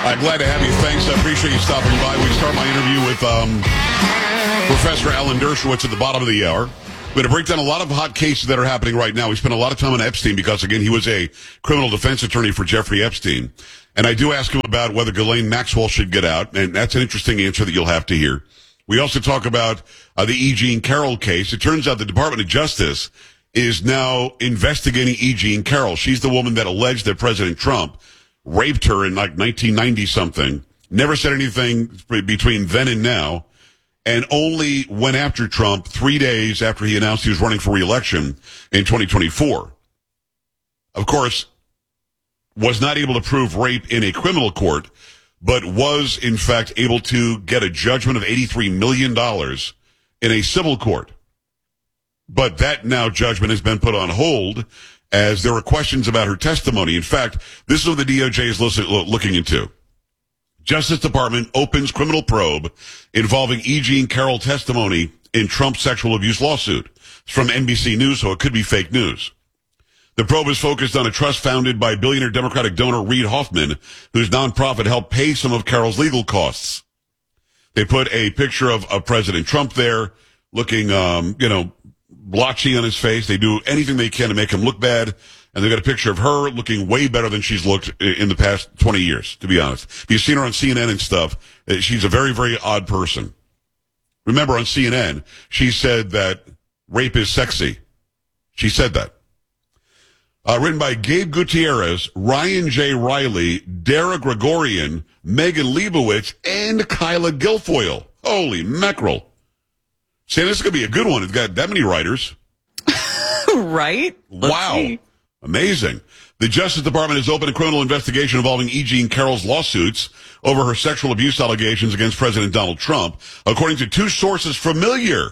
Glad to have you. Thanks. I appreciate you stopping by. We start my interview with Professor Alan Dershowitz at the bottom of the hour. We're going to break down a lot of hot cases that are happening right now. We spent a lot of time on Epstein because, again, he was a criminal defense attorney for Jeffrey Epstein. And I do ask him about whether Ghislaine Maxwell should get out, and that's an interesting answer that you'll have to hear. We also talk about the E. Jean Carroll case. It turns out the Department of Justice is now investigating E. Jean Carroll. She's the woman that alleged that President Trump raped her in like 1990-something. Never said anything between then and now. And only went after Trump 3 days after he announced he was running for re-election in 2024. Of course, was not able to prove rape in a criminal court, but was, in fact, able to get a judgment of $83 million in a civil court. But that now judgment has been put on hold as there were questions about her testimony. In fact, this is what the DOJ is looking into. Justice Department opens criminal probe involving E. Jean Carroll testimony in Trump's sexual abuse lawsuit. It's from NBC News, so it could be fake news. The probe is focused on a trust founded by billionaire Democratic donor Reid Hoffman, whose nonprofit helped pay some of Carroll's legal costs. They put a picture of President Trump there, looking, blotchy on his face. They do anything they can to make him look bad. And they've got a picture of her looking way better than she's looked in the past 20 years, to be honest. If you've seen her on CNN and stuff, she's a very, very odd person. Remember, on CNN, she said that rape is sexy. She said that. Written by Gabe Gutierrez, Ryan J. Riley, Dara Gregorian, Megan Leibowitz, and Kyla Guilfoyle. Holy mackerel. Sam, this is going to be a good one. It's got that many writers. Right? Wow. See. Amazing. The Justice Department has opened a criminal investigation involving E. Jean Carroll's lawsuits over her sexual abuse allegations against President Donald Trump, according to two sources familiar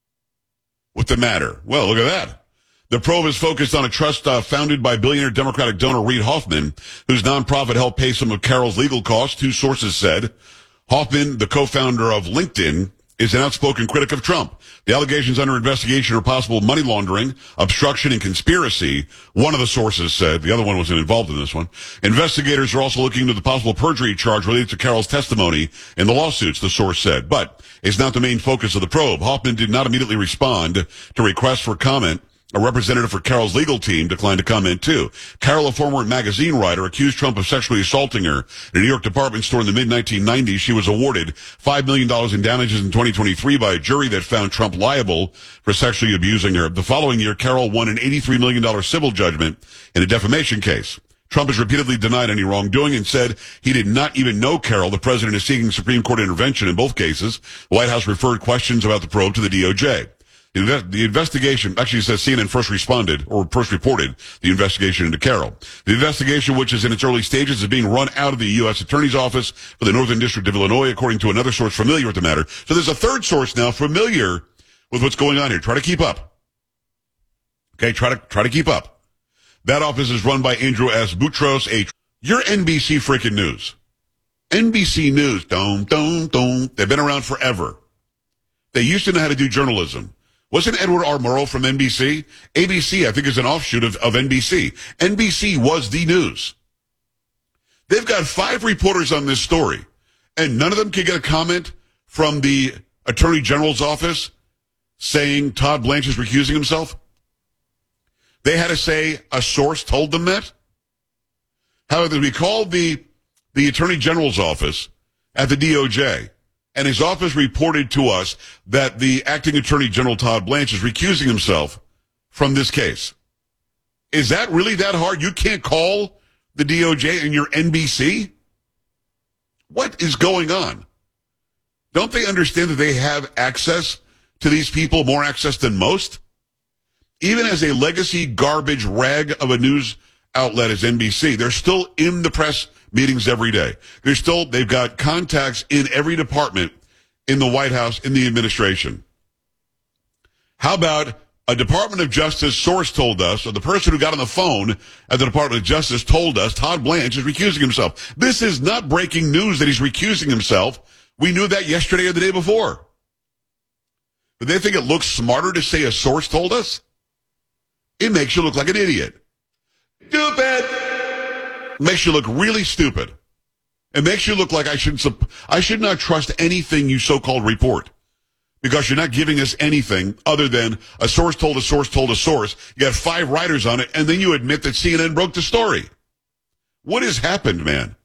with the matter. Well, look at that. The probe is focused on a trust founded by billionaire Democratic donor Reid Hoffman, whose nonprofit helped pay some of Carroll's legal costs, two sources said. Hoffman, the co-founder of LinkedIn, is an outspoken critic of Trump. The allegations under investigation are possible money laundering, obstruction, and conspiracy, one of the sources said. The other one wasn't involved in this one. Investigators are also looking into the possible perjury charge related to Carroll's testimony in the lawsuits, the source said. But it's not the main focus of the probe. Hoffman did not immediately respond to requests for comment. A representative for Carroll's legal team declined to comment, too. Carroll, a former magazine writer, accused Trump of sexually assaulting her in a New York department store in the mid-1990s. She was awarded $5 million in damages in 2023 by a jury that found Trump liable for sexually abusing her. The following year, Carroll won an $83 million civil judgment in a defamation case. Trump has repeatedly denied any wrongdoing and said he did not even know Carroll. The president is seeking Supreme Court intervention in both cases. The White House referred questions about the probe to the DOJ. The investigation, actually it says CNN first reported the investigation into Carroll. The investigation, which is in its early stages, is being run out of the U.S. Attorney's Office for the Northern District of Illinois, according to another source familiar with the matter. So there's a third source now familiar with what's going on here. Try to keep up. Okay, try to keep up. That office is run by Andrew S. Boutros. You're NBC freaking News. NBC News, they've been around forever. They used to know how to do journalism. Wasn't Edward R. Murrow from NBC? ABC, I think, is an offshoot of NBC. NBC was the news. They've got 5 reporters on this story, and none of them can get a comment from the Attorney General's office saying Todd Blanche is recusing himself. They had to say a source told them that. However, we called the Attorney General's office at the DOJ, and his office reported to us that the acting Attorney General, Todd Blanche, is recusing himself from this case. Is that really that hard? You can't call the DOJ and you're NBC? What is going on? Don't they understand that they have access to these people, more access than most? Even as a legacy garbage rag of a news outlet as NBC, they're still in the press meetings every day. They've got contacts in every department in the White House, in the administration. How about a Department of Justice source told us, or the person who got on the phone at the Department of Justice told us Todd Blanche is recusing himself. This is not breaking news that he's recusing himself. We knew that yesterday or the day before. But they think it looks smarter to say a source told us? It makes you look like an idiot. Stupid! Makes you look really stupid. It makes you look like I should not trust anything you so-called report. Because you're not giving us anything other than a source told a source told a source. You got 5 writers on it, and then you admit that CNN broke the story. What has happened, man?